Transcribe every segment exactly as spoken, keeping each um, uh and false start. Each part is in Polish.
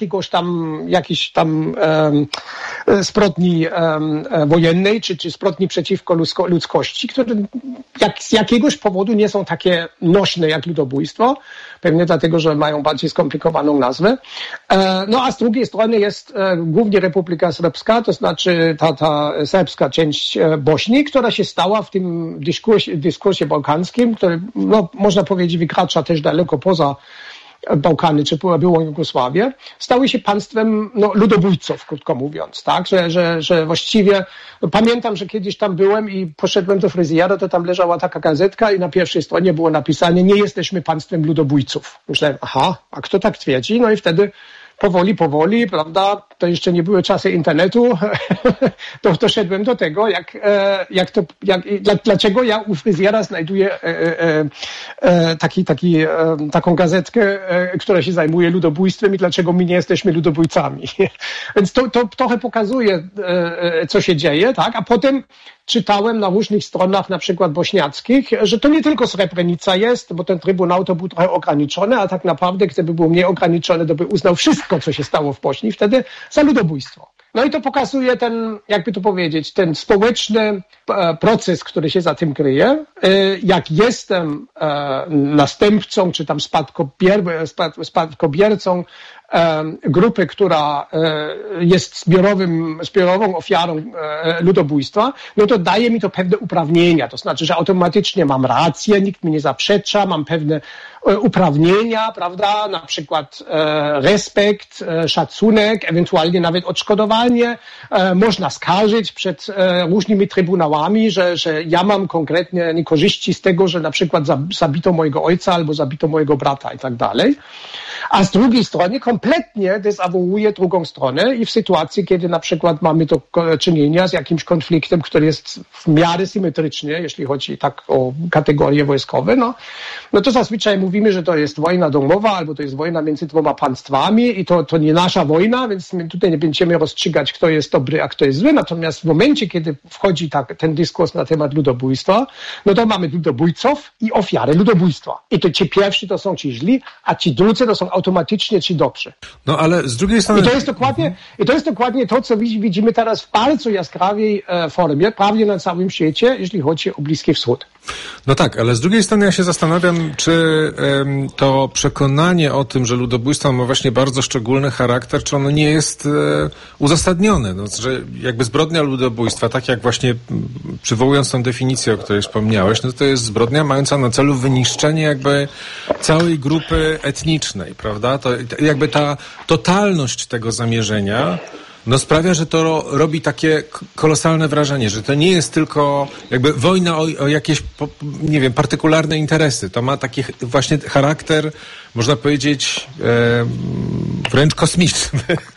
jakiegoś tam, jakiejś tam um, zbrodni um, wojennej, czy, czy zbrodni przeciwko ludzko, ludzkości, które jak, z jakiegoś powodu nie są takie nośne jak ludobójstwo, pewnie dlatego, że mają bardziej skomplikowaną nazwę. E, no a z drugiej strony jest e, głównie Republika Serbska, to znaczy ta, ta serbska część e, Bośni, która się stała w tym dyskursie, dyskursie bałkańskim, który, no, można powiedzieć, wykracza też daleko poza Bałkany, czy byłą Jugosławię, stały się państwem no, ludobójców, krótko mówiąc, tak, że, że, że właściwie, no, pamiętam, że kiedyś tam byłem i poszedłem do fryzjera, to tam leżała taka gazetka i na pierwszej stronie było napisane: nie jesteśmy państwem ludobójców. Myślałem, aha, a kto tak twierdzi? No i wtedy powoli, powoli, prawda, to jeszcze nie były czasy internetu, to doszedłem do tego, jak, jak to, jak, dlaczego ja u fryzjera znajduję e, e, taki, taki, e, taką gazetkę, e, która się zajmuje ludobójstwem i dlaczego my nie jesteśmy ludobójcami. Więc to, to trochę pokazuje, e, co się dzieje, tak, a potem czytałem na różnych stronach, na przykład bośniackich, że to nie tylko Srebrenica jest, bo ten trybunał to był trochę ograniczony, a tak naprawdę, gdyby był mniej ograniczony, to by uznał wszystko, co się stało w Bośni, wtedy za ludobójstwo. No i to pokazuje ten, jakby to powiedzieć, ten społeczny proces, który się za tym kryje. Jak jestem następcą, czy tam spadkobier, spadkobiercą grupy, która jest zbiorowym, zbiorową ofiarą ludobójstwa, no to daje mi to pewne uprawnienia. To znaczy, że automatycznie mam rację, nikt mi nie zaprzecza, mam pewne uprawnienia, prawda, na przykład respekt, szacunek, ewentualnie nawet odszkodowanie. Można skarżyć przed różnymi trybunałami, że, że ja mam konkretnie niekorzyści z tego, że na przykład zabito mojego ojca albo zabito mojego brata i tak dalej. A z drugiej strony kompletnie dezawuuje drugą stronę i w sytuacji, kiedy na przykład mamy do czynienia z jakimś konfliktem, który jest w miarę symetryczny, jeśli chodzi tak o kategorie wojskowe, no, no to zazwyczaj mówimy, że to jest wojna domowa albo to jest wojna między dwoma państwami i to, to nie nasza wojna, więc my tutaj nie będziemy rozstrzygać, kto jest dobry, a kto jest zły. Natomiast w momencie, kiedy wchodzi tak, ten dyskurs na temat ludobójstwa, no to mamy ludobójców i ofiary ludobójstwa. I to ci pierwsi to są ci źli, a ci drudzy to są automatycznie ci dobrzy. No ale z drugiej strony... I to jest dokładnie, mhm. i to, jest dokładnie to, co widzimy teraz w bardzo jaskrawej e, formie, prawie na całym świecie, jeśli chodzi o Bliski Wschód. No tak, ale z drugiej strony ja się zastanawiam, czy um, to przekonanie o tym, że ludobójstwo ma właśnie bardzo szczególny charakter, czy ono nie jest e, uzasadnione. No, że jakby zbrodnia ludobójstwa, tak jak właśnie przywołując tą definicję, o której wspomniałeś, no to jest zbrodnia mająca na celu wyniszczenie jakby całej grupy etnicznej, prawda? To jakby ta totalność tego zamierzenia no sprawia, że to robi takie kolosalne wrażenie, że to nie jest tylko jakby wojna o, o jakieś, nie wiem, partykularne interesy. To ma taki właśnie charakter, można powiedzieć, e, wręcz kosmiczny.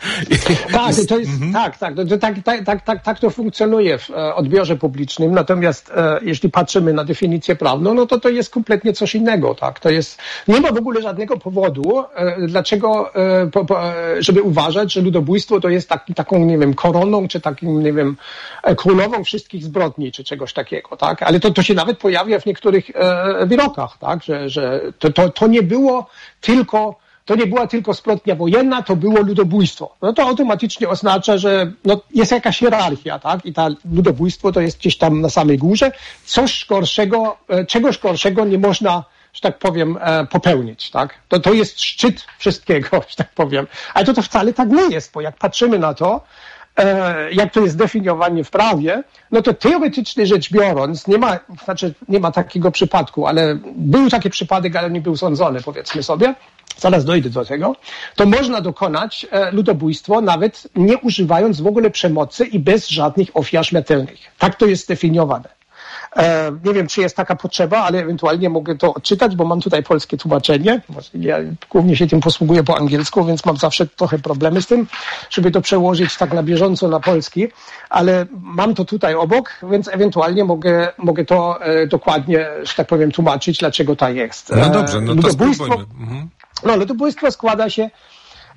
Tak, to jest, mhm. tak, tak, to, tak, tak, tak, tak, tak to funkcjonuje w e, odbiorze publicznym. Natomiast e, jeśli patrzymy na definicję prawną, no to to jest kompletnie coś innego, tak. To jest, nie ma w ogóle żadnego powodu, e, dlaczego, e, po, po, żeby uważać, że ludobójstwo to jest taki, taką, nie wiem, koroną, czy takim, nie wiem, królową wszystkich zbrodni, czy czegoś takiego, tak. Ale to, to się nawet pojawia w niektórych e, wyrokach, tak, że, że to, to, to nie było tylko, to nie była tylko zbrodnia wojenna, to było ludobójstwo. No to automatycznie oznacza, że no, jest jakaś hierarchia, tak? I ta ludobójstwo to jest gdzieś tam na samej górze. Coś gorszego, czegoś gorszego nie można, że tak powiem, popełnić, tak? To, to jest szczyt wszystkiego, że tak powiem. Ale to, to wcale tak nie jest, bo jak patrzymy na to, jak to jest definiowanie w prawie, no to teoretycznie rzecz biorąc, nie ma, znaczy nie ma takiego przypadku, ale był taki przypadek, ale nie był sądzony, powiedzmy sobie, zaraz dojdę do tego, to można dokonać ludobójstwo nawet nie używając w ogóle przemocy i bez żadnych ofiar śmiertelnych. Tak to jest zdefiniowane. Nie wiem, czy jest taka potrzeba, ale ewentualnie mogę to odczytać, bo mam tutaj polskie tłumaczenie. Ja głównie się tym posługuję po angielsku, więc mam zawsze trochę problemy z tym, żeby to przełożyć tak na bieżąco na polski, ale mam to tutaj obok, więc ewentualnie mogę, mogę to e, dokładnie, że tak powiem, tłumaczyć, dlaczego tak jest. No dobrze, no to spróbujmy. Mhm. No, ludobójstwo składa się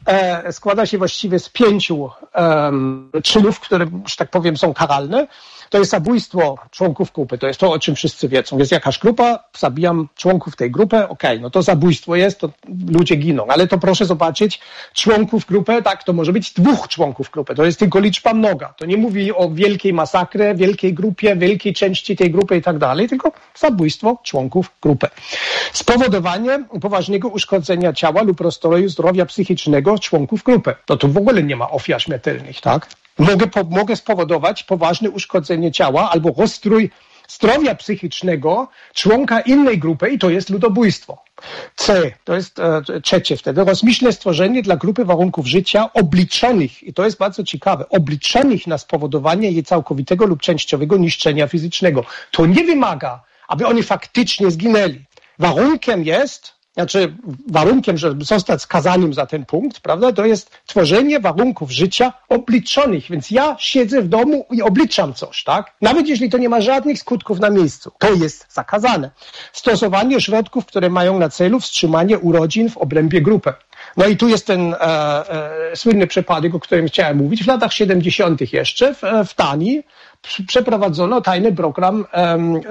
e, składa się właściwie z pięciu um, czynów, które, że tak powiem, są karalne. To jest zabójstwo członków grupy, to jest to, o czym wszyscy wiedzą. Jest jakaś grupa, zabijam członków tej grupy, okej, okay, no to zabójstwo jest, to ludzie giną, ale to proszę zobaczyć, członków grupy, tak, to może być dwóch członków grupy, to jest tylko liczba mnoga. To nie mówi o wielkiej masakrze, wielkiej grupie, wielkiej części tej grupy i tak dalej, tylko zabójstwo członków grupy. Spowodowanie poważnego uszkodzenia ciała lub rozstroju zdrowia psychicznego członków grupy. No to w ogóle nie ma ofiar śmiertelnych, tak? Mogę, po, mogę spowodować poważne uszkodzenie ciała albo rozstrój zdrowia psychicznego członka innej grupy i to jest ludobójstwo. C, to jest e, trzecie wtedy, rozmyślne stworzenie dla grupy warunków życia obliczonych, i to jest bardzo ciekawe, obliczonych na spowodowanie jej całkowitego lub częściowego niszczenia fizycznego. To nie wymaga, aby oni faktycznie zginęli. Warunkiem jest, Znaczy warunkiem, żeby zostać skazanym za ten punkt, prawda, to jest tworzenie warunków życia obliczonych. Więc ja siedzę w domu i obliczam coś, tak? Nawet jeśli to nie ma żadnych skutków na miejscu. To jest zakazane. Stosowanie środków, które mają na celu wstrzymanie urodzin w obrębie grupy. No i tu jest ten e, e, słynny przypadek, o którym chciałem mówić. W latach siedemdziesiątych jeszcze w, w Danii przeprowadzono tajny program, e,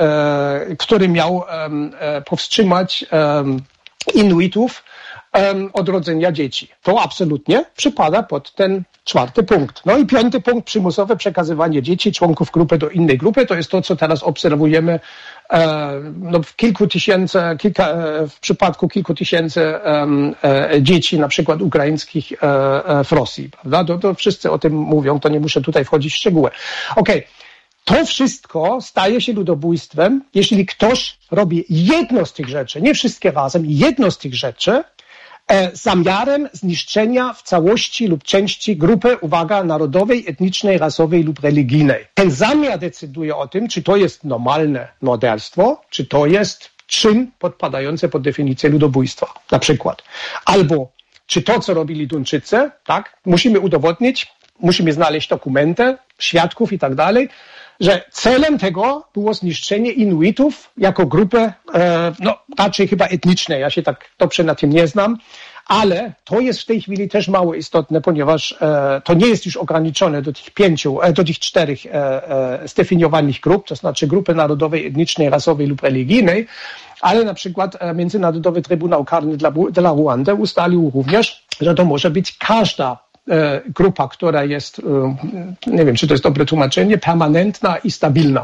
e, który miał e, powstrzymać e, Inuitów um, od rodzenia dzieci. To absolutnie przypada pod ten czwarty punkt. No i piąty punkt, przymusowe przekazywanie dzieci, członków grupy do innej grupy. To jest to, co teraz obserwujemy e, no, w kilku tysięcy, kilka, e, w przypadku kilku tysięcy e, e, dzieci, na przykład ukraińskich e, e, w Rosji. Prawda? To, to wszyscy o tym mówią, to nie muszę tutaj wchodzić w szczegóły. Okej. Okay. To wszystko staje się ludobójstwem, jeśli ktoś robi jedno z tych rzeczy, nie wszystkie razem, jedno z tych rzeczy, e, zamiarem zniszczenia w całości lub części grupy, uwaga, narodowej, etnicznej, rasowej lub religijnej. Ten zamiar decyduje o tym, czy to jest normalne morderstwo, czy to jest czyn podpadający pod definicję ludobójstwa, na przykład. Albo czy to, co robili Duńczycy, tak, musimy udowodnić, musimy znaleźć dokumenty, świadków i tak dalej, że celem tego było zniszczenie Inuitów jako grupy, e, no raczej chyba etnicznej, ja się tak dobrze na tym nie znam, ale to jest w tej chwili też mało istotne, ponieważ e, to nie jest już ograniczone do tych pięciu, e, do tych czterech e, e, zdefiniowanych grup, to znaczy grupy narodowej, etnicznej, rasowej lub religijnej, ale na przykład e, Międzynarodowy Trybunał Karny dla, dla Ruandy ustalił również, że to może być każda grupa, która jest, nie wiem, czy to jest dobre tłumaczenie, permanentna i stabilna.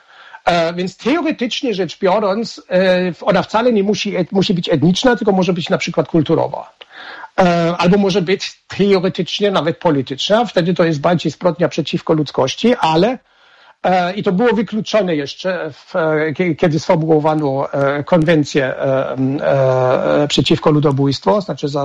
Więc teoretycznie rzecz biorąc, ona wcale nie musi, musi być etniczna, tylko może być na przykład kulturowa. Albo może być teoretycznie nawet polityczna, wtedy to jest bardziej zbrodnia przeciwko ludzkości, ale i to było wykluczone jeszcze, w, kiedy sformułowano konwencję przeciwko ludobójstwu, znaczy za,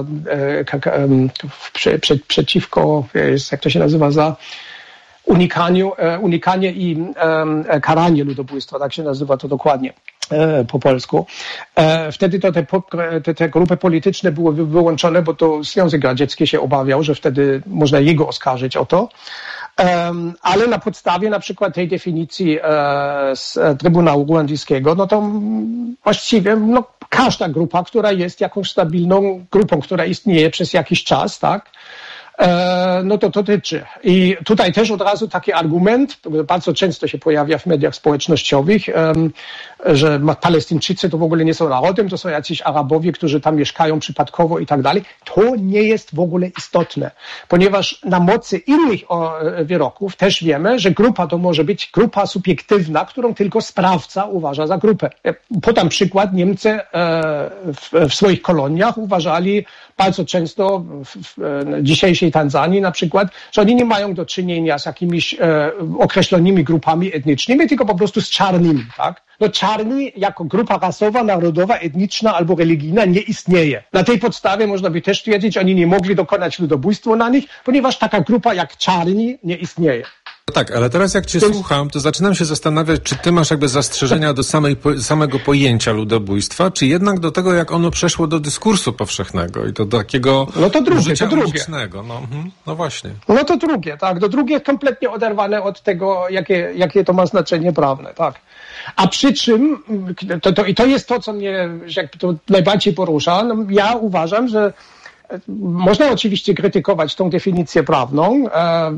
prze, prze, przeciwko, jak to się nazywa, za unikaniu, unikanie i karanie ludobójstwa, tak się nazywa to dokładnie po polsku. Wtedy to te, te, te grupy polityczne były wyłączone, bo to Związek Radziecki się obawiał, że wtedy można jego oskarżyć o to. Um, ale na podstawie na przykład tej definicji e, z Trybunału Ruandyjskiego, no to właściwie no, każda grupa, która jest jakąś stabilną grupą, która istnieje przez jakiś czas, tak, e, no to to dotyczy. I tutaj też od razu taki argument, który bardzo często się pojawia w mediach społecznościowych, um, że Palestyńczycy to w ogóle nie są narodem, to są jacyś Arabowie, którzy tam mieszkają przypadkowo i tak dalej. To nie jest w ogóle istotne, ponieważ na mocy innych o, wyroków też wiemy, że grupa to może być grupa subiektywna, którą tylko sprawca uważa za grupę. Podam przykład, Niemcy e, w, w swoich koloniach uważali bardzo często w, w dzisiejszej Tanzanii na przykład, że oni nie mają do czynienia z jakimiś e, określonymi grupami etnicznymi, tylko po prostu z czarnymi, tak? No czarni jako grupa rasowa, narodowa, etniczna albo religijna nie istnieje. Na tej podstawie można by też twierdzić, że oni nie mogli dokonać ludobójstwa na nich, ponieważ taka grupa jak czarni nie istnieje. No tak, ale teraz jak cię Więc... słucham, to zaczynam się zastanawiać, czy ty masz jakby zastrzeżenia do samej, samego pojęcia ludobójstwa, czy jednak do tego, jak ono przeszło do dyskursu powszechnego i to do takiego no to drugie, życia to drugie. ulicznego. No, no właśnie. No to drugie, tak. Do drugie kompletnie oderwane od tego, jakie, jakie to ma znaczenie prawne, tak. A przy czym, to, to, i to jest to, co mnie jakby to najbardziej porusza, no, ja uważam, że Można oczywiście krytykować tą definicję prawną.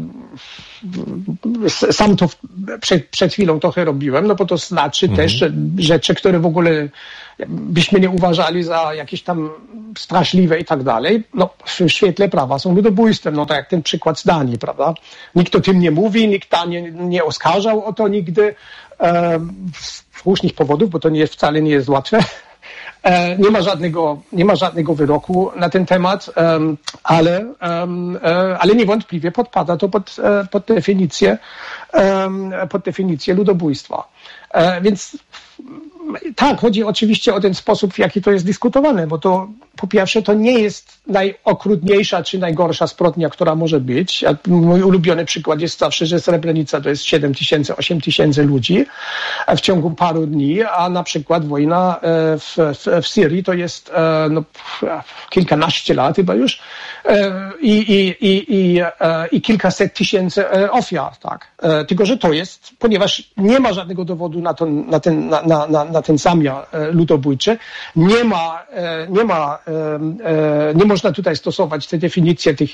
Sam to przed, przed chwilą trochę robiłem, no bo to znaczy mhm. też, że rzeczy, które w ogóle byśmy nie uważali za jakieś tam straszliwe i tak dalej, no w świetle prawa są ludobójstwem, no tak jak ten przykład z Danii, prawda? Nikt o tym nie mówi, nikt nie, nie oskarżał o to nigdy e, z różnych powodów, bo to nie, wcale nie jest łatwe. Nie ma żadnego, nie ma żadnego wyroku na ten temat, ale, ale niewątpliwie podpada to pod, pod definicję, pod definicję ludobójstwa. Więc tak, chodzi oczywiście o ten sposób, w jaki to jest dyskutowane, bo to po pierwsze to nie jest najokrutniejsza czy najgorsza zbrodnia, która może być. Mój ulubiony przykład jest zawsze, że Srebrenica to jest siedem tysięcy, osiem tysięcy ludzi w ciągu paru dni, a na przykład wojna w, w, w Syrii to jest no, kilkanaście lat chyba już i, i, i, i, i kilkaset tysięcy ofiar. Tak. Tylko że to jest, ponieważ nie ma żadnego dowodu na, to, na, ten, na, na, na ten zamiar ludobójczy, nie ma, nie ma nie można tutaj stosować te definicje tych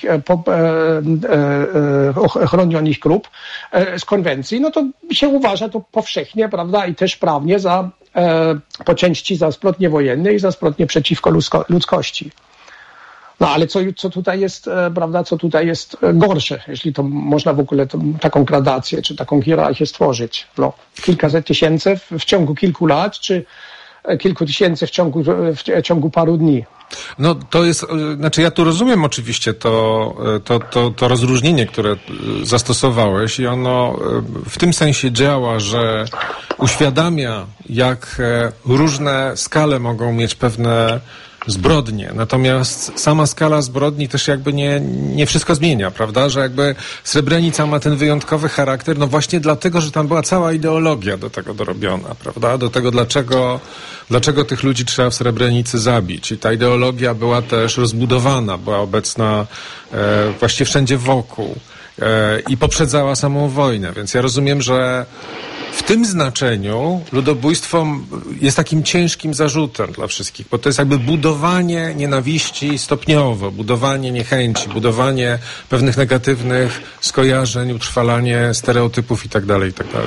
chronionych grup z konwencji, no to się uważa to powszechnie, prawda, i też prawnie za po części za zbrodnie wojenne i za zbrodnie przeciwko ludzko, ludzkości. No ale co, co tutaj jest, prawda, co tutaj jest gorsze, jeśli to można w ogóle to, taką gradację czy taką hierarchię stworzyć. No, kilkaset tysięcy w, w ciągu kilku lat, czy kilku tysięcy w ciągu, w ciągu paru dni. No to jest, znaczy ja tu rozumiem oczywiście to, to, to, to rozróżnienie, które zastosowałeś i ono w tym sensie działa, że uświadamia, jak różne skale mogą mieć pewne zbrodnie. Natomiast sama skala zbrodni też jakby nie, nie wszystko zmienia, prawda? Że jakby Srebrenica ma ten wyjątkowy charakter, no właśnie dlatego, że tam była cała ideologia do tego dorobiona, prawda? Do tego, dlaczego, dlaczego tych ludzi trzeba w Srebrenicy zabić. I ta ideologia była też rozbudowana, była obecna e, właściwie wszędzie wokół e, i poprzedzała samą wojnę. Więc ja rozumiem, że w tym znaczeniu ludobójstwo jest takim ciężkim zarzutem dla wszystkich, bo to jest jakby budowanie nienawiści stopniowo, budowanie niechęci, budowanie pewnych negatywnych skojarzeń, utrwalanie stereotypów i tak dalej, i tak dalej.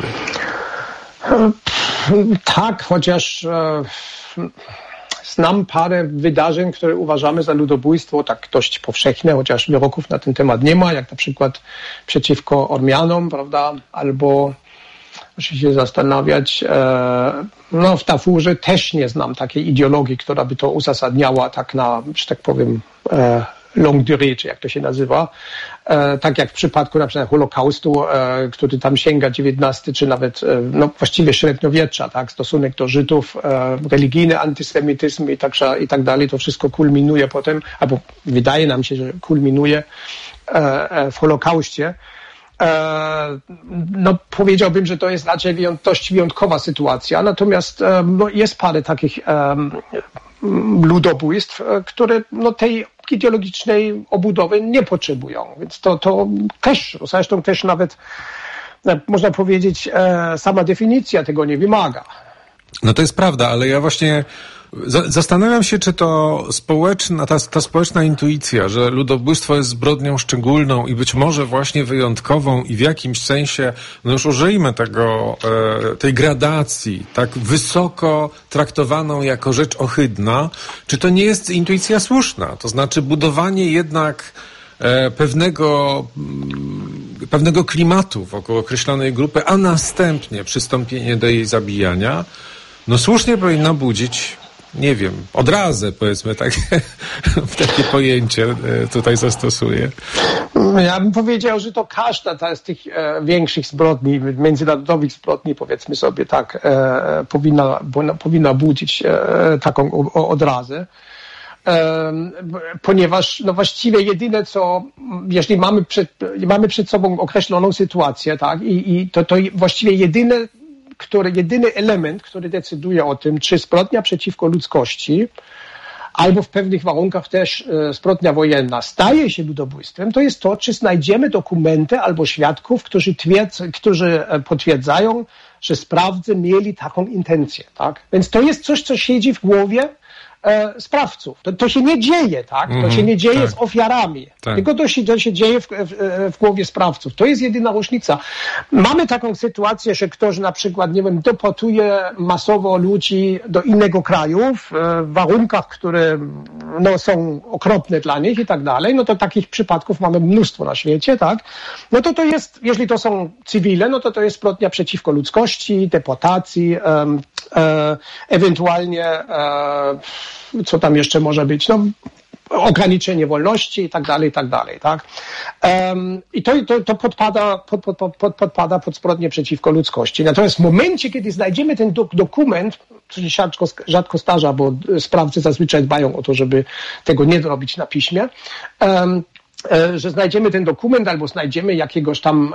Tak, chociaż e, znam parę wydarzeń, które uważamy za ludobójstwo tak dość powszechne, chociaż wyroków na ten temat nie ma, jak na przykład przeciwko Ormianom, prawda, albo muszę się zastanawiać, no w Darfurze też nie znam takiej ideologii, która by to uzasadniała tak na, że tak powiem, longue durée, czy jak to się nazywa. Tak jak w przypadku na przykład Holokaustu, który tam sięga dziewiętnasty, czy nawet no właściwie średniowiecza, tak, stosunek do Żydów, religijny antysemityzm i tak, i tak dalej, to wszystko kulminuje potem, albo wydaje nam się, że kulminuje w Holokauście. No powiedziałbym, że to jest raczej wyjąt, dość wyjątkowa sytuacja, natomiast no, jest parę takich um, ludobójstw, które no, tej ideologicznej obudowy nie potrzebują, więc to, to też, zresztą też nawet można powiedzieć, sama definicja tego nie wymaga. No to jest prawda, ale ja właśnie zastanawiam się, czy to społeczna, ta, ta społeczna intuicja, że ludobójstwo jest zbrodnią szczególną i być może właśnie wyjątkową i w jakimś sensie, no już użyjmy tego, e, tej gradacji, tak wysoko traktowaną jako rzecz ohydna, czy to nie jest intuicja słuszna? To znaczy budowanie jednak e, pewnego, m, pewnego klimatu wokół określonej grupy, a następnie przystąpienie do jej zabijania, no słusznie powinno budzić, nie wiem, odrazę, powiedzmy, takie, takie pojęcie tutaj zastosuję. Ja bym powiedział, że to każda ta z tych e, większych zbrodni, międzynarodowych zbrodni, powiedzmy sobie tak, e, powinna, powinna budzić e, taką o, odrazę. E, ponieważ no właściwie jedyne co, jeśli mamy przed, mamy przed sobą określoną sytuację, tak, i, i to, to właściwie jedyne który, jedyny element, który decyduje o tym, czy zbrodnia przeciwko ludzkości, albo w pewnych warunkach też e, zbrodnia wojenna staje się ludobójstwem, to jest to, czy znajdziemy dokumenty albo świadków, którzy, twierdz, którzy potwierdzają, że sprawcy mieli taką intencję. Tak? Więc to jest coś, co siedzi w głowie e, sprawców. To, to się nie dzieje, tak? To się nie dzieje tak. z ofiarami. Tak. Tylko to się, to się dzieje w, w, w głowie sprawców. To jest jedyna różnica. Mamy taką sytuację, że ktoś na przykład, nie wiem, deportuje masowo ludzi do innego kraju w, w warunkach, które no, są okropne dla nich i tak dalej. No to takich przypadków mamy mnóstwo na świecie, tak? No to to jest, jeśli to są cywile, no to to jest zbrodnia przeciwko ludzkości, deportacji, um, e, ewentualnie e, co tam jeszcze może być, no ograniczenie wolności i tak dalej, i tak dalej, tak? Um, I to, to, to podpada, pod, pod, pod, podpada pod zbrodnię przeciwko ludzkości. Natomiast w momencie, kiedy znajdziemy ten do, dokument, co się rzadko, rzadko zdarza, bo sprawcy zazwyczaj dbają o to, żeby tego nie robić na piśmie, um, że znajdziemy ten dokument albo znajdziemy jakiegoś tam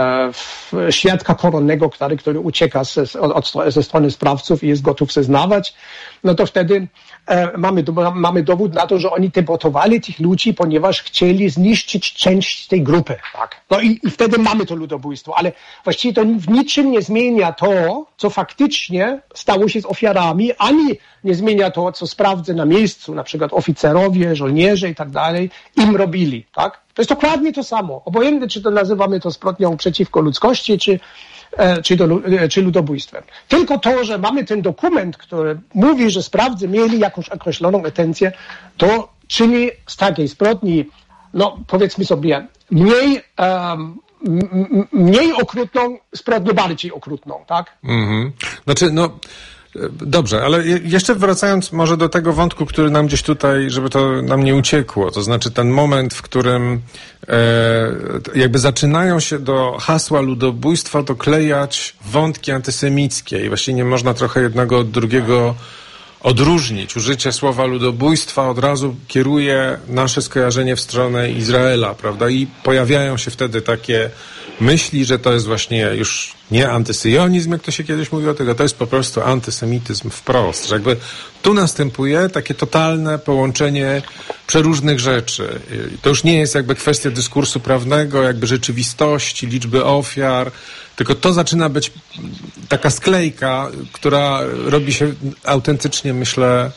e, świadka koronnego, który, który ucieka z, od, ze strony sprawców i jest gotów zeznawać, no to wtedy e, mamy, mamy dowód na to, że oni deportowali tych ludzi, ponieważ chcieli zniszczyć część tej grupy. Tak? No i, i wtedy mamy to ludobójstwo, ale właściwie to w niczym nie zmienia to, co faktycznie stało się z ofiarami, ani nie zmienia to, co sprawcy na miejscu, na przykład oficerowie, żołnierze i tak dalej, im robili. Tak? To jest dokładnie to samo. Obojętnie, czy to nazywamy to zbrodnią przeciwko ludzkości, czy, e, czy, do, e, czy ludobójstwem. Tylko to, że mamy ten dokument, który mówi, że sprawcy mieli jakąś określoną intencję, to czyni z takiej zbrodni, no powiedzmy sobie, mniej, um, m, mniej okrutną, zbrodnię bardziej okrutną, tak? Mhm. Znaczy, no... Dobrze, ale jeszcze wracając może do tego wątku, który nam gdzieś tutaj, żeby to nam nie uciekło, to znaczy ten moment, w którym e, jakby zaczynają się do hasła ludobójstwa doklejać wątki antysemickie i właściwie nie można trochę jednego od drugiego odróżnić. Użycie słowa ludobójstwa od razu kieruje nasze skojarzenie w stronę Izraela, prawda? I pojawiają się wtedy takie myśli, że to jest właśnie już nie antysyjonizm, jak to się kiedyś mówiło, tylko to jest po prostu antysemityzm wprost. Że jakby tu następuje takie totalne połączenie przeróżnych rzeczy. I to już nie jest jakby kwestia dyskursu prawnego, jakby rzeczywistości, liczby ofiar, tylko to zaczyna być taka sklejka, która robi się autentycznie, myślę,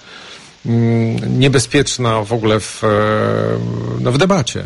niebezpieczna w ogóle w, no, w debacie.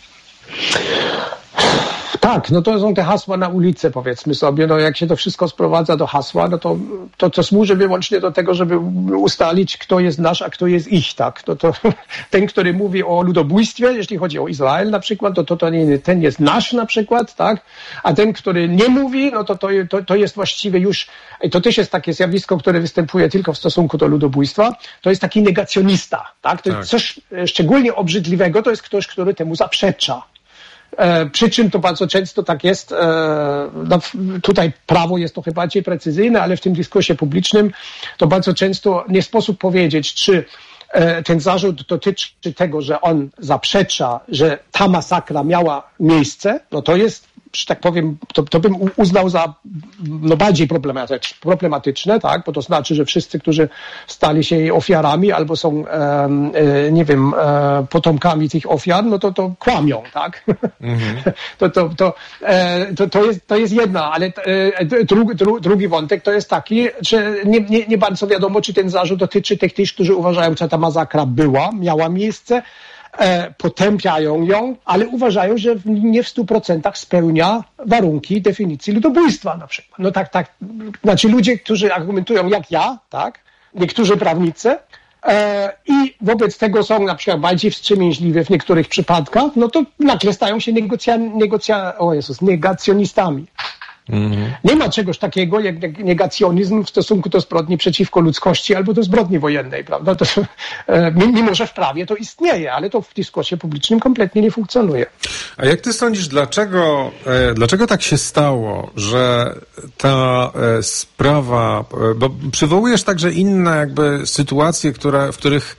Tak, no to są te hasła na ulicę, powiedzmy sobie. No jak się to wszystko sprowadza do hasła, no to to, to służy wyłącznie do tego, żeby ustalić, kto jest nasz, a kto jest ich, tak. To, to ten, który mówi o ludobójstwie, jeśli chodzi o Izrael na przykład, to, to, to nie, ten jest nasz na przykład, tak. A ten, który nie mówi, no to, to, to, to jest właściwie już, i to też jest takie zjawisko, które występuje tylko w stosunku do ludobójstwa, to jest taki negacjonista, tak. To tak. Jest coś szczególnie obrzydliwego, to jest ktoś, który temu zaprzecza. E, przy czym to bardzo często tak jest, e, no, tutaj prawo jest trochę bardziej precyzyjne, ale w tym dyskursie publicznym to bardzo często nie sposób powiedzieć, czy e, ten zarzut dotyczy tego, że on zaprzecza, że ta masakra miała miejsce, no to jest, że tak powiem, to, to bym uznał za no, bardziej problematyczne, problematyczne, tak? Bo to znaczy, że wszyscy, którzy stali się jej ofiarami albo są, e, e, nie wiem, e, potomkami tych ofiar, no to, to kłamią, tak? Mm-hmm. to, to, to, e, to, to, jest, to jest jedna, ale e, drugi, dru, drugi wątek to jest taki, że nie, nie, nie bardzo wiadomo, czy ten zarzut dotyczy tych, tych, którzy uważają, że ta masakra była, miała miejsce, E, potępiają ją, ale uważają, że nie w stu procentach spełnia warunki definicji ludobójstwa na przykład. No tak, tak. Znaczy ludzie, którzy argumentują jak ja, tak, niektórzy prawnicy e, i wobec tego są na przykład bardziej wstrzemięźliwi w niektórych przypadkach, no to nagle stają się negocja, negocja, o Jezus, negacjonistami. Mm-hmm. Nie ma czegoś takiego jak negacjonizm w stosunku do zbrodni przeciwko ludzkości albo do zbrodni wojennej, prawda? To, e, mimo, że w prawie to istnieje, ale to w dyskursie publicznym kompletnie nie funkcjonuje. A jak ty sądzisz, dlaczego, e, dlaczego tak się stało, że ta e, sprawa, e, bo przywołujesz także inne jakby sytuacje, które, w których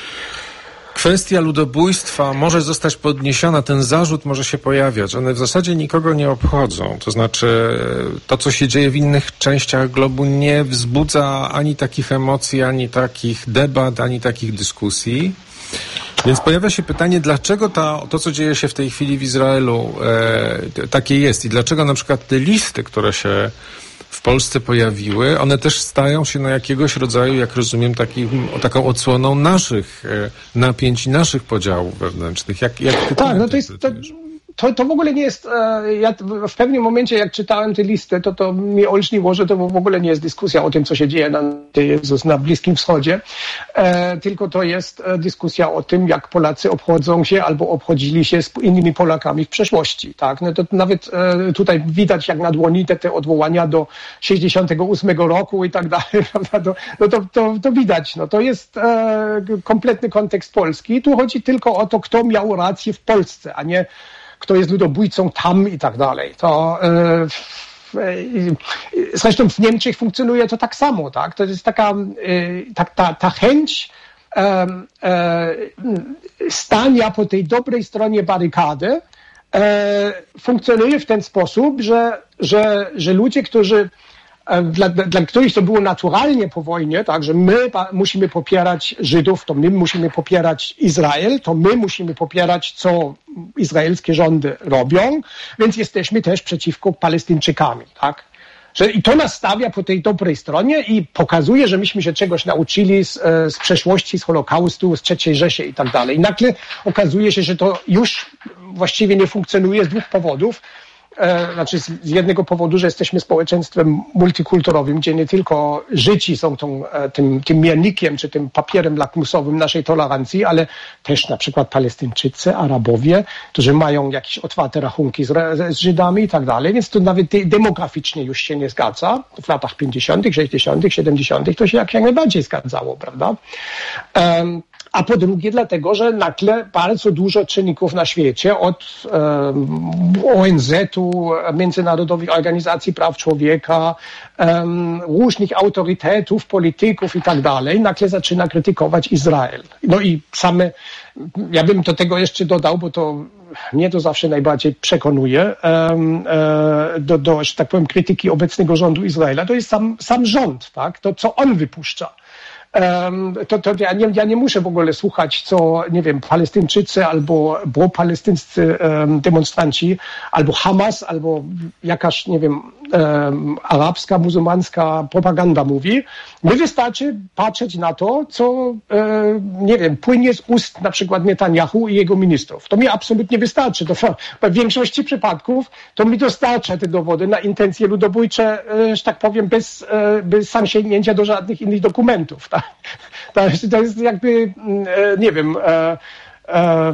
kwestia ludobójstwa może zostać podniesiona, ten zarzut może się pojawiać. One w zasadzie nikogo nie obchodzą. To znaczy to, co się dzieje w innych częściach globu, nie wzbudza ani takich emocji, ani takich debat, ani takich dyskusji. Więc pojawia się pytanie, dlaczego ta, to, co dzieje się w tej chwili w Izraelu, e, takie jest i dlaczego na przykład te listy, które się w Polsce pojawiły, one też stają się na jakiegoś rodzaju, jak rozumiem, takim, taką odsłoną naszych e, napięć i naszych podziałów wewnętrznych. Jak, jak ty tak, no to jest... To... To, to w ogóle nie jest, ja w pewnym momencie jak czytałem tę listę, to to mi olśniło, że to w ogóle nie jest dyskusja o tym, co się dzieje na, Jezus, na Bliskim Wschodzie, e, tylko to jest dyskusja o tym, jak Polacy obchodzą się albo obchodzili się z innymi Polakami w przeszłości. Tak? No to nawet e, tutaj widać jak na dłoni te, te odwołania do sześćdziesiątego ósmego roku i tak dalej, prawda? To, no to, to, to widać. No to jest e, kompletny kontekst Polski. Tu chodzi tylko o to, kto miał rację w Polsce, a nie kto jest ludobójcą tam i tak dalej. To e, e, zresztą w Niemczech funkcjonuje to tak samo, tak? To jest taka e, ta, ta, ta chęć e, e, stania po tej dobrej stronie barykady e, funkcjonuje w ten sposób, że, że, że ludzie, którzy Dla, dla których to było naturalnie po wojnie, tak, że my pa, musimy popierać Żydów, to my musimy popierać Izrael, to my musimy popierać, co izraelskie rządy robią, więc jesteśmy też przeciwko Palestyńczykami, tak. Że, I to nas stawia po tej dobrej stronie i pokazuje, że myśmy się czegoś nauczyli z, z przeszłości, z Holokaustu, z trzeciej Rzeszy i tak dalej. I nagle okazuje się, że to już właściwie nie funkcjonuje z dwóch powodów. Znaczy z jednego powodu, że jesteśmy społeczeństwem multikulturowym, gdzie nie tylko Żydzi są tą, tym, tym miernikiem czy tym papierem lakmusowym naszej tolerancji, ale też na przykład Palestyńczycy, Arabowie, którzy mają jakieś otwarte rachunki z, z Żydami i tak dalej, więc to nawet demograficznie już się nie zgadza. W latach pięćdziesiątych, sześćdziesiątych, siedemdziesiątych to się jak, jak najbardziej zgadzało, prawda? Um, A po drugie dlatego, że nagle bardzo dużo czynników na świecie, od um, O N Z-u, Międzynarodowych Organizacji Praw Człowieka, um, różnych autorytetów, polityków i tak dalej, nagle zaczyna krytykować Izrael. No i same, ja bym do tego jeszcze dodał, bo to mnie to zawsze najbardziej przekonuje, um, e, do, do, że tak powiem, krytyki obecnego rządu Izraela, to jest sam, sam rząd, tak? To co on wypuszcza. Um, to, to ja, nie, ja nie muszę w ogóle słuchać, co, nie wiem, Palestyńczycy albo pro-palestyńscy um, demonstranci, albo Hamas, albo jakaś, nie wiem, um, arabska, muzułmańska propaganda mówi. Mi wystarczy patrzeć na to, co, um, nie wiem, płynie z ust na przykład Netanyahu i jego ministrów. To mi absolutnie wystarczy. To, w większości przypadków to mi dostarcza te dowody na intencje ludobójcze, że tak powiem, bez, bez sam sięgnięcia do żadnych innych dokumentów. Tak? To jest jakby, nie wiem, e, e,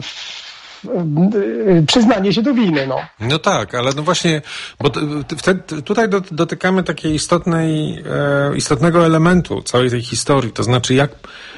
przyznanie się do winy. No, no tak, ale no właśnie, bo wtedy, tutaj dotykamy takiej istotnej, e, istotnego elementu całej tej historii, to znaczy jak,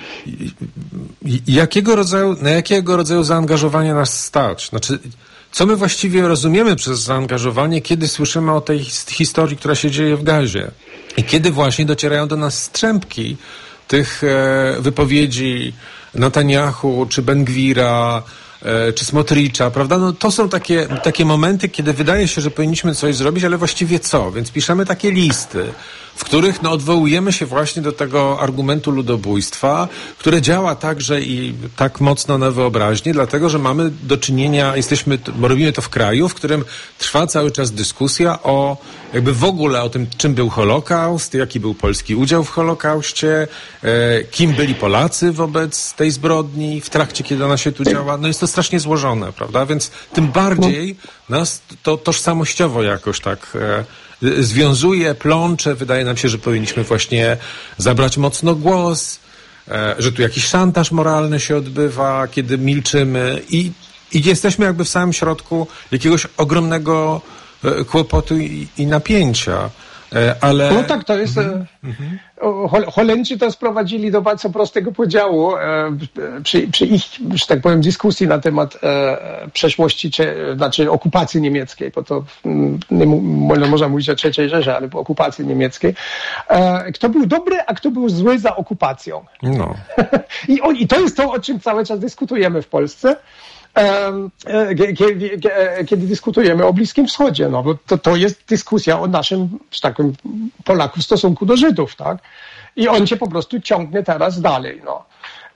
jakiego rodzaju, na jakiego rodzaju zaangażowanie nas stać. Znaczy, co my właściwie rozumiemy przez zaangażowanie, kiedy słyszymy o tej historii, która się dzieje w Gazie i kiedy właśnie docierają do nas strzępki tych e, wypowiedzi Netanyahu, czy Ben-Gwira, e, czy Smotricza, prawda? No to są takie, takie momenty, kiedy wydaje się, że powinniśmy coś zrobić, ale właściwie co? Więc piszemy takie listy, w których no, odwołujemy się właśnie do tego argumentu ludobójstwa, które działa także i tak mocno na wyobraźnię, dlatego, że mamy do czynienia, jesteśmy, robimy to w kraju, w którym trwa cały czas dyskusja o jakby w ogóle o tym, czym był Holokaust, jaki był polski udział w Holokauście, e, kim byli Polacy wobec tej zbrodni, w trakcie, kiedy ona się tu działa. No jest to strasznie złożone, prawda? Więc tym bardziej nas to tożsamościowo jakoś tak e, związuje, plącze. Wydaje nam się, że powinniśmy właśnie zabrać mocno głos, e, że tu jakiś szantaż moralny się odbywa, kiedy milczymy i, i jesteśmy jakby w samym środku jakiegoś ogromnego e, kłopotu i, i napięcia. E, ale... No tak, to jest... Mm-hmm. Hol- Holendrzy to sprowadzili do bardzo prostego podziału e, przy, przy ich, że tak powiem, dyskusji na temat e, przeszłości, czy, znaczy okupacji niemieckiej, bo to nie mo- można mówić o trzeciej Rzeszy, ale o okupacji niemieckiej. E, kto był dobry, a kto był zły za okupacją. No. I, o, I to jest to, o czym cały czas dyskutujemy w Polsce. Kiedy, kiedy dyskutujemy o Bliskim Wschodzie, no bo to, to jest dyskusja o naszym, że tak powiem, Polaków w stosunku do Żydów, tak? I on się po prostu ciągnie teraz dalej, no.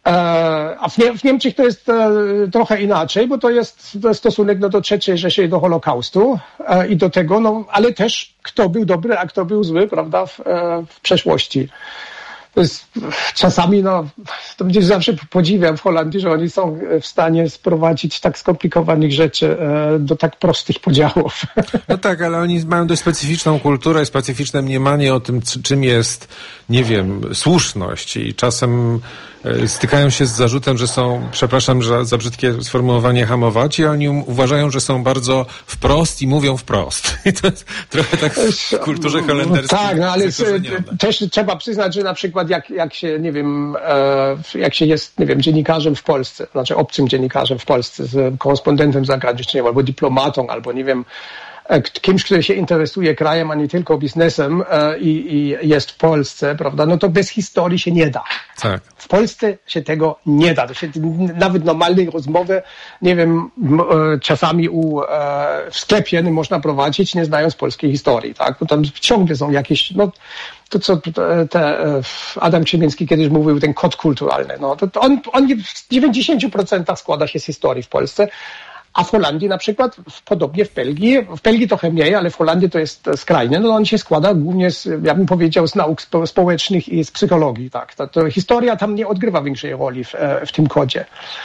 A w, Nie- w Niemczech to jest e, trochę inaczej, bo to jest, to jest stosunek no, do trzeciej Rzeszy, do Holokaustu e, i do tego, no, ale też kto był dobry, a kto był zły, prawda, w, e, w przeszłości. To jest, czasami, no, to gdzieś zawsze podziwiam w Holandii, że oni są w stanie sprowadzić tak skomplikowanych rzeczy e, do tak prostych podziałów. No tak, ale oni mają dość specyficzną kulturę i specyficzne mniemanie o tym, czym jest, nie wiem, słuszność i czasem e, stykają się z zarzutem, że są, przepraszam za, za brzydkie sformułowanie, hamowaci, a oni uważają, że są bardzo wprost i mówią wprost. I to jest trochę tak w kulturze holenderskiej. Tak, no ale też trzeba przyznać, że na przykład jak, jak się, nie wiem, e, jak się jest, nie wiem, dziennikarzem w Polsce, znaczy obcym dziennikarzem w Polsce, z korespondentem zagranicznym, albo dyplomatą, albo nie wiem, kimś, który się interesuje krajem, a nie tylko biznesem e, i, i jest w Polsce, prawda, no to bez historii się nie da. Tak. W Polsce się tego nie da. To się, nawet normalnej rozmowy, nie wiem, m, e, czasami u, e, w sklepie nie można prowadzić, nie znając polskiej historii, tak, bo tam ciągle są jakieś, no, to co te, te Adam Krzemiński kiedyś mówił, ten kod kulturalny, no, to, to on, on w dziewięćdziesięciu procentach składa się z historii w Polsce. A w Holandii na przykład, podobnie w Belgii, w Belgii trochę mniej, ale w Holandii to jest skrajnie, no on się składa głównie z, ja bym powiedział, z nauk społecznych i z psychologii, tak. To, to historia tam nie odgrywa większej roli w, w tym kodzie.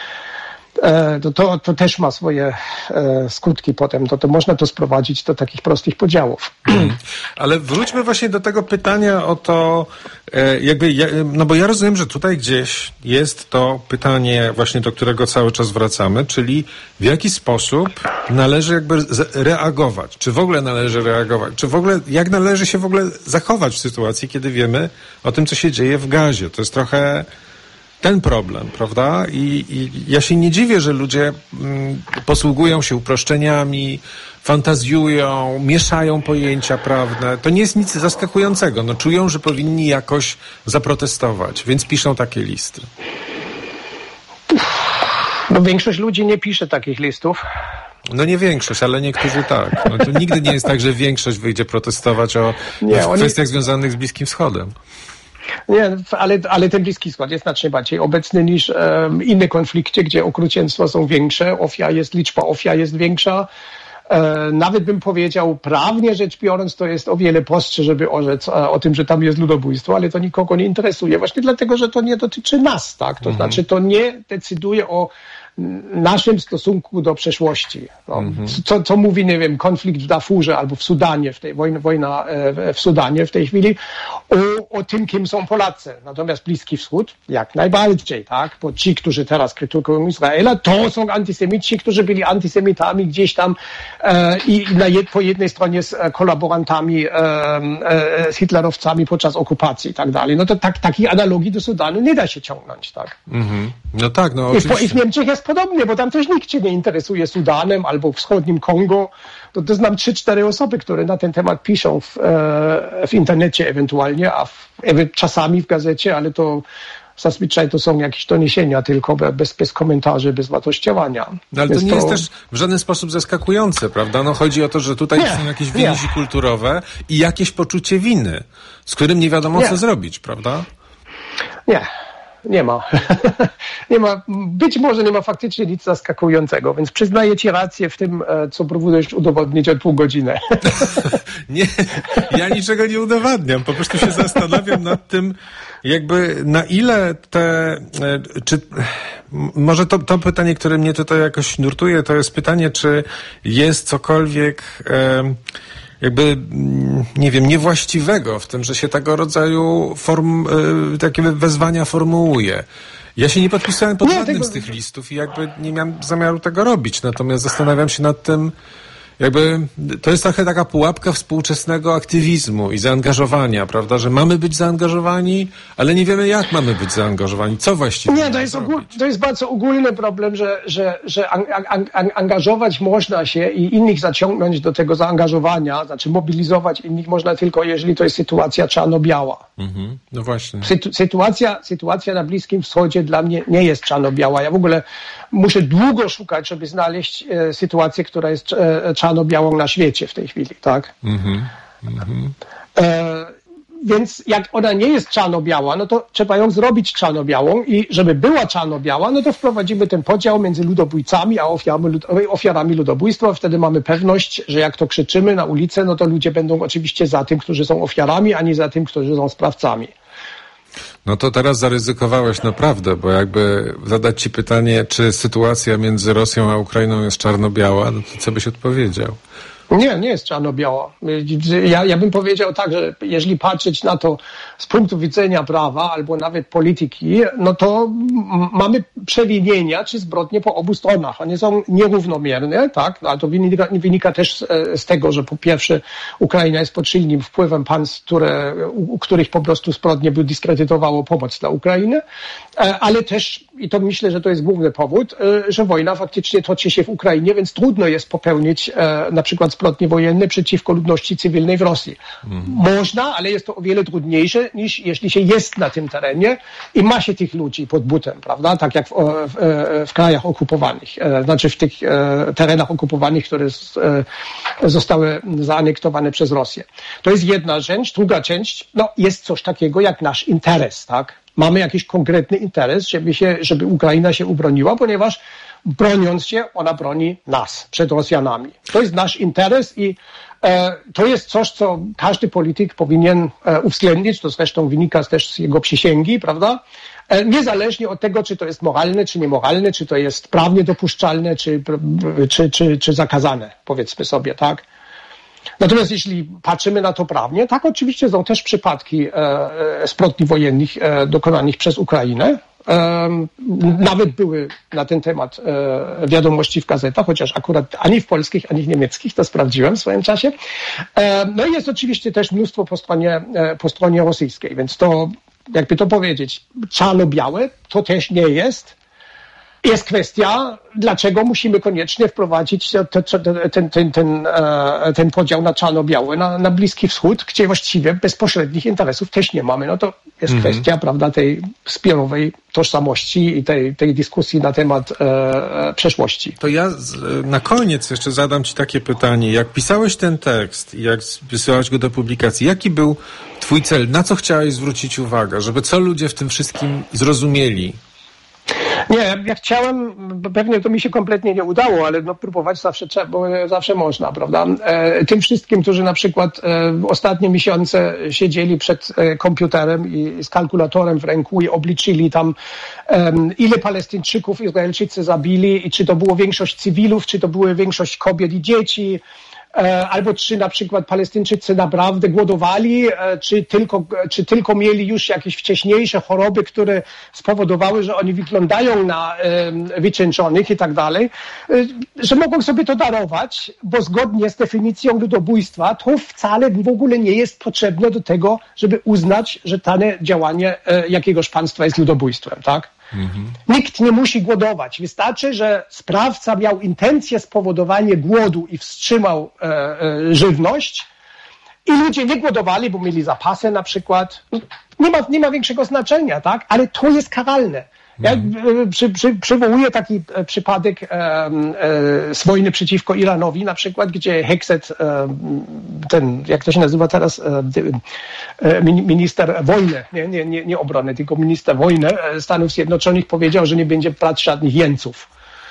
To, to, to też ma swoje e, skutki potem, to, to można to sprowadzić do takich prostych podziałów. Ale wróćmy właśnie do tego pytania o to, e, jakby, ja, no bo ja rozumiem, że tutaj gdzieś jest to pytanie właśnie, do którego cały czas wracamy, czyli w jaki sposób należy jakby reagować, czy w ogóle należy reagować, czy w ogóle, jak należy się w ogóle zachować w sytuacji, kiedy wiemy o tym, co się dzieje w Gazie. To jest trochę ten problem, prawda? I, i ja się nie dziwię, że ludzie mm, posługują się uproszczeniami, fantazjują, mieszają pojęcia prawne. To nie jest nic zaskakującego. No, czują, że powinni jakoś zaprotestować, więc piszą takie listy. No większość ludzi nie pisze takich listów. No nie większość, ale niektórzy tak. No, to nigdy nie jest tak, że większość wyjdzie protestować o nie, oni... kwestiach związanych z Bliskim Wschodem. Nie, ale, ale ten Bliski Wschód jest znacznie bardziej obecny niż um, inne konflikty, gdzie okrucieństwa są większe, ofiar jest, liczba ofiar jest większa. E, nawet bym powiedział, prawnie rzecz biorąc, to jest o wiele prostsze, żeby orzec e, o tym, że tam jest ludobójstwo, ale to nikogo nie interesuje. Właśnie dlatego, że to nie dotyczy nas, tak? To mhm. znaczy, to nie decyduje o naszym stosunku do przeszłości. No, mm-hmm. co, co mówi, nie wiem, konflikt w Darfurze albo w Sudanie, w tej wojna, wojna w Sudanie w tej chwili, o, o tym, kim są Polacy. Natomiast Bliski Wschód jak najbardziej, tak? Bo ci, którzy teraz krytykują Izraela, to są antysemici, którzy byli antysemitami gdzieś tam e, i na jed, po jednej stronie z kolaborantami, e, e, z hitlerowcami podczas okupacji i tak dalej. No to tak, takiej analogii do Sudanu nie da się ciągnąć, tak? Mm-hmm. No tak, no I w, I w Niemczech jest podobnie, bo tam też nikt się nie interesuje Sudanem albo wschodnim Kongo. To, to znam trzy, cztery osoby, które na ten temat piszą w, e, w internecie ewentualnie, a w, e, czasami w gazecie, ale to zazwyczaj to są jakieś doniesienia tylko bez, bez komentarzy, bez wartościowania. No, ale to Jest nie to... jest też w żaden sposób zaskakujące, prawda? No chodzi o to, że tutaj nie, są jakieś więzi nie. kulturowe i jakieś poczucie winy, z którym nie wiadomo nie. co zrobić, prawda? Nie. Nie ma. nie ma. Być może nie ma faktycznie nic zaskakującego, więc przyznaję ci rację w tym, co próbujesz udowodnić od pół godziny. nie, ja niczego nie udowadniam. Po prostu się zastanawiam nad tym, jakby na ile te, czy, może to, to pytanie, które mnie tutaj jakoś nurtuje, to jest pytanie, czy jest cokolwiek, e, jakby, nie wiem, niewłaściwego w tym, że się tego rodzaju form, y, takie wezwania formułuje. Ja się nie podpisałem pod żadnym tego... z tych listów i jakby nie miałem zamiaru tego robić, natomiast zastanawiam się nad tym, jakby to jest trochę taka pułapka współczesnego aktywizmu i zaangażowania, prawda, że mamy być zaangażowani, ale nie wiemy, jak mamy być zaangażowani, co właściwie Nie, to jest, ogól, to jest bardzo ogólny problem, że, że, że an, an, an, angażować można się i innych zaciągnąć do tego zaangażowania, znaczy mobilizować innych można tylko, jeżeli to jest sytuacja czarno-biała. Mhm, no właśnie. Sytu, sytuacja, sytuacja na Bliskim Wschodzie dla mnie nie jest czarno-biała. Ja w ogóle muszę długo szukać, żeby znaleźć e, sytuację, która jest e, czarno-białą na świecie w tej chwili, tak? Mm-hmm. Mm-hmm. E, więc jak ona nie jest czarno-biała, no to trzeba ją zrobić czarno-białą i żeby była czarno-biała, no to wprowadzimy ten podział między ludobójcami a ofiarami, ofiarami ludobójstwa. Wtedy mamy pewność, że jak to krzyczymy na ulicę, no to ludzie będą oczywiście za tym, którzy są ofiarami, a nie za tym, którzy są sprawcami. No to teraz zaryzykowałeś naprawdę, bo jakby zadać ci pytanie, czy sytuacja między Rosją a Ukrainą jest czarno-biała, no to co byś odpowiedział? Nie, nie jest czarno-biała. Ja, ja bym powiedział tak, że jeżeli patrzeć na to z punktu widzenia prawa albo nawet polityki, no to mamy przewinienia czy zbrodnie po obu stronach. One są nierównomierne, tak? A to wynika, wynika też z, z tego, że po pierwsze Ukraina jest pod silnym wpływem państw, które, u, u których po prostu zbrodnie by dyskredytowało pomoc dla Ukrainy, ale też, i to myślę, że to jest główny powód, że wojna faktycznie toczy się w Ukrainie, więc trudno jest popełnić na przykład zbrodnie wojenne przeciwko ludności cywilnej w Rosji. Mhm. Można, ale jest to o wiele trudniejsze niż jeśli się jest na tym terenie i ma się tych ludzi pod butem, prawda? Tak jak w, w, w krajach okupowanych, znaczy w tych terenach okupowanych, które zostały zaanektowane przez Rosję. To jest jedna rzecz. Druga część, no jest coś takiego jak nasz interes, tak? Mamy jakiś konkretny interes, żeby się, żeby Ukraina się ubroniła, ponieważ broniąc się, ona broni nas przed Rosjanami. To jest nasz interes i e, to jest coś, co każdy polityk powinien e, uwzględnić. To zresztą wynika też z jego przysięgi, prawda? E, niezależnie od tego, czy to jest moralne, czy niemoralne, czy to jest prawnie dopuszczalne, czy, czy, czy, czy zakazane, powiedzmy sobie, tak? Natomiast jeśli patrzymy na to prawnie, tak oczywiście są też przypadki e, zbrodni wojennych e, dokonanych przez Ukrainę. E, nawet były na ten temat e, wiadomości w gazetach, chociaż akurat ani w polskich, ani w niemieckich, to sprawdziłem w swoim czasie. E, no i jest oczywiście też mnóstwo po stronie, e, po stronie rosyjskiej, więc to, jakby to powiedzieć, czarno-białe to też nie jest. Jest kwestia, dlaczego musimy koniecznie wprowadzić te, te, ten, ten, ten, ten podział na czarno-białe na, na Bliski Wschód, gdzie właściwie bezpośrednich interesów też nie mamy. No to jest mm-hmm. kwestia, prawda, tej zbiorowej tożsamości i tej, tej dyskusji na temat e, przeszłości. To ja z, na koniec jeszcze zadam ci takie pytanie. Jak pisałeś ten tekst i jak wysyłałeś go do publikacji, jaki był twój cel? Na co chciałeś zwrócić uwagę? Żeby co ludzie w tym wszystkim zrozumieli? Nie, ja chciałem, pewnie to mi się kompletnie nie udało, ale no próbować zawsze trzeba, bo zawsze można, prawda? E, tym wszystkim, którzy na przykład e, w ostatnie miesiące siedzieli przed e, komputerem i z kalkulatorem w ręku i obliczyli tam e, ile Palestyńczyków Izraelczycy zabili i czy to było większość cywilów, czy to były większość kobiet i dzieci, albo czy na przykład Palestyńczycy naprawdę głodowali, czy tylko, czy tylko mieli już jakieś wcześniejsze choroby, które spowodowały, że oni wyglądają na wycieńczonych i tak dalej, że mogą sobie to darować, bo zgodnie z definicją ludobójstwa to wcale w ogóle nie jest potrzebne do tego, żeby uznać, że dane działanie jakiegoś państwa jest ludobójstwem, tak? Mhm. Nikt nie musi głodować. Wystarczy, że sprawca miał intencję spowodowania głodu i wstrzymał e, e, żywność i ludzie nie głodowali, bo mieli zapasy na przykład. Nie ma, nie ma większego znaczenia, tak? Ale to jest karalne. Ja mhm. przy, przy, przywołuję taki przypadek e, e, z wojny przeciwko Iranowi, na przykład, gdzie Hekset, e, ten, jak to się nazywa teraz, e, e, minister wojny, nie, nie, nie, nie obrony, tylko minister wojny Stanów Zjednoczonych powiedział, że nie będzie brać żadnych jeńców.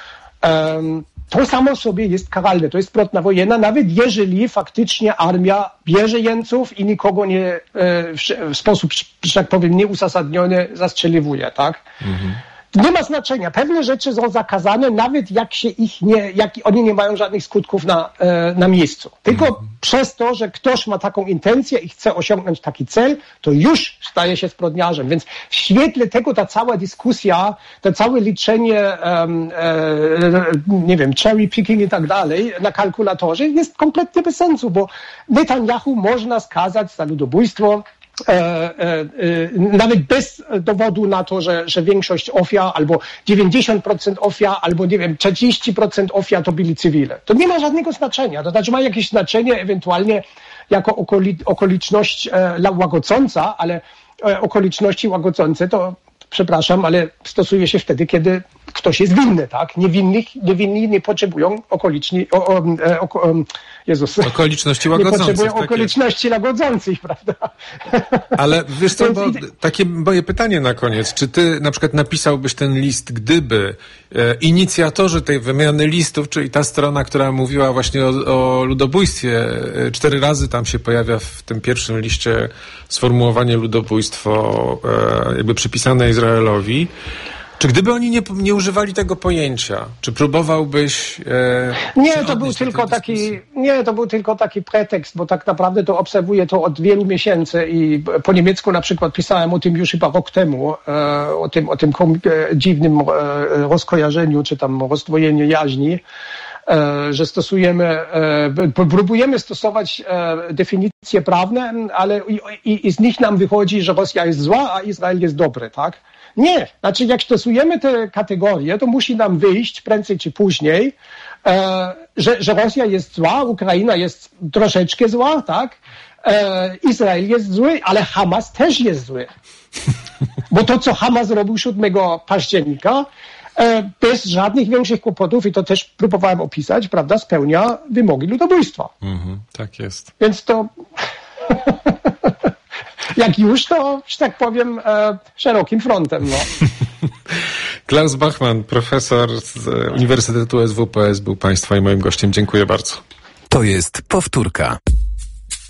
E, to samo sobie jest karalne, to jest zbrodnia wojenna, nawet jeżeli faktycznie armia bierze jeńców i nikogo nie, e, w, w sposób, że tak powiem, nieuzasadniony zastrzeliwuje, tak? Mhm. Nie ma znaczenia. Pewne rzeczy są zakazane, nawet jak się ich nie, jak oni nie mają żadnych skutków na, e, na miejscu. Tylko mhm. przez to, że ktoś ma taką intencję i chce osiągnąć taki cel, to już staje się zbrodniarzem. Więc w świetle tego ta cała dyskusja, to całe liczenie, um, e, nie wiem, cherry picking i tak dalej na kalkulatorze jest kompletnie bez sensu, bo Netanyahu można skazać za ludobójstwo, E, e, e, nawet bez dowodu na to, że, że większość ofiar albo dziewięćdziesiąt procent ofiar albo nie wiem, czterdzieści procent ofiar to byli cywile. To nie ma żadnego znaczenia. To znaczy ma jakieś znaczenie ewentualnie jako okoli, okoliczność e, łagodząca, ale e, okoliczności łagodzące to, przepraszam, ale stosuje się wtedy, kiedy ktoś jest winny, tak? Niewinnych, niewinni nie potrzebują okoliczni, o, o, o, o, Jezus, okoliczności łagodzących. Nie potrzebują tak okoliczności jest. łagodzących, prawda? Ale wiesz co, bo takie moje pytanie na koniec. Czy ty na przykład napisałbyś ten list, gdyby e, inicjatorzy tej wymiany listów, czyli ta strona, która mówiła właśnie o, o ludobójstwie, e, cztery razy tam się pojawia w tym pierwszym liście sformułowanie ludobójstwo e, jakby przypisane Izraelowi. Czy gdyby oni nie, nie używali tego pojęcia, czy próbowałbyś... E, nie, to był tylko taki, nie, to był tylko taki pretekst, bo tak naprawdę to obserwuję to od wielu miesięcy i po niemiecku na przykład pisałem o tym już chyba rok temu, e, o tym, o tym kom, e, dziwnym e, rozkojarzeniu, czy tam rozdwojeniu jaźni, e, że stosujemy, e, próbujemy stosować e, definicje prawne, ale i, i, i z nich nam wychodzi, że Rosja jest zła, a Izrael jest dobry, tak? Nie, znaczy jak stosujemy te kategorie, to musi nam wyjść prędzej czy później, e, że, że Rosja jest zła, Ukraina jest troszeczkę zła, tak? E, Izrael jest zły, ale Hamas też jest zły. Bo to, co Hamas zrobił siódmego października, e, bez żadnych większych kłopotów, i to też próbowałem opisać, prawda, spełnia wymogi ludobójstwa. Mhm, tak jest. Więc to... Jak już, to, że tak powiem, e, szerokim frontem. No. Klaus Bachmann, profesor z Uniwersytetu S W P S, był Państwa i moim gościem. Dziękuję bardzo. To jest powtórka.